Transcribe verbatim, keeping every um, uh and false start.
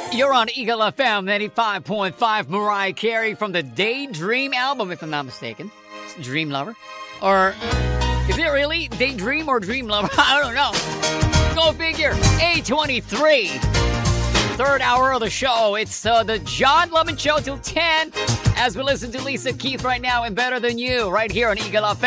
You're on Eagle F M ninety-five point five. Mariah Carey from the Daydream album, if I'm not mistaken. It's Dream Lover. Or is it really Daydream or Dream Lover? I don't know. Go figure. eight twenty-three. Third hour of the show. It's uh, the John Lemon Show till ten as we listen to Lisa Keith right now and Better Than You right here on Eagle F